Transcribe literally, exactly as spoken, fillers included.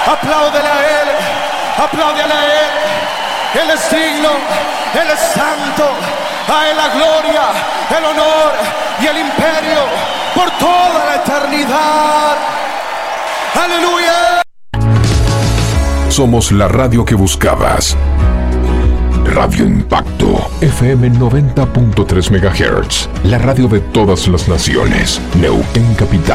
Apláudele a Él, apláudele a Él. Él es digno, Él es santo. A Él la gloria, el honor y el imperio por toda la eternidad. ¡Aleluya! Somos la radio que buscabas. Radio Impacto, F M noventa punto tres megahertz. La radio de todas las naciones. Neuquén Capital.